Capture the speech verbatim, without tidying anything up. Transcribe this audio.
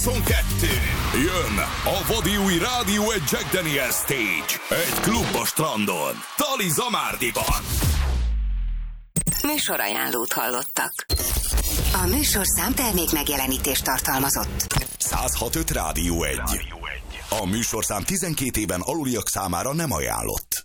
huszonkettő. Jön a vadi új Rádió egy Jack Daniels Stage. Egy klub a strandon. Tali Zamárdiban. Műsorajánlót hallottak. A műsorszám termék megjelenítést tartalmazott. száz hat öt Rádió egy. A műsorszám tizenkét éven aluliak számára nem ajánlott.